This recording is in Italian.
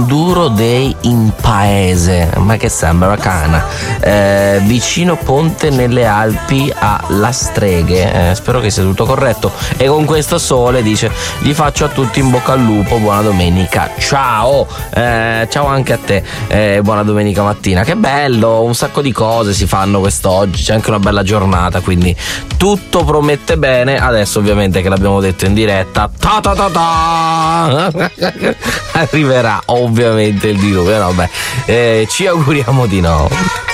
Duro dei in paese, ma che sembra cana, vicino ponte nelle Alpi a La Streghe, spero che sia tutto corretto. E con questo sole dice: gli faccio a tutti in bocca al lupo, buona domenica, ciao. Ciao anche a te, buona domenica mattina. Che bello, un sacco di cose si fanno quest'oggi, c'è anche una bella giornata, quindi tutto promette bene. Adesso ovviamente che l'abbiamo detto in diretta, arriverà ovviamente il diluvio, vabbè, ci auguriamo di no.